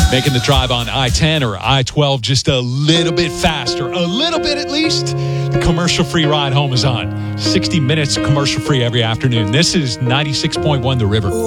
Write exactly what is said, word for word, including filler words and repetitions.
Making the drive on I ten or I twelve just a little bit faster, a little bit at least. The commercial-free ride home is on. sixty minutes commercial-free every afternoon. This is ninety-six point one The River.